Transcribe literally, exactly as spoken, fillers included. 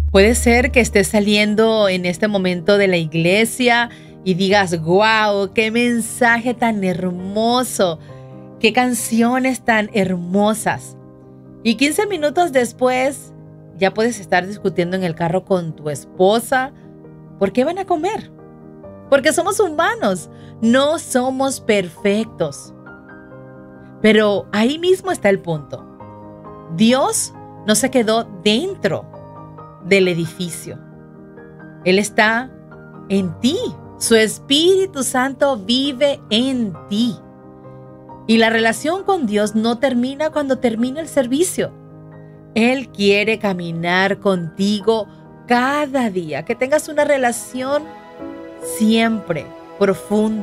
Puede ser que estés saliendo en este momento de la iglesia y digas, wow, qué mensaje tan hermoso, qué canciones tan hermosas. Y quince minutos después ya puedes estar discutiendo en el carro con tu esposa. ¿Por qué van a comer? Porque somos humanos, no somos perfectos. Pero ahí mismo está el punto. Dios no se quedó dentro del edificio. Él está en ti. Su Espíritu Santo vive en ti. Y la relación con Dios no termina cuando termina el servicio. Él quiere caminar contigo cada día. Que tengas una relación siempre profunda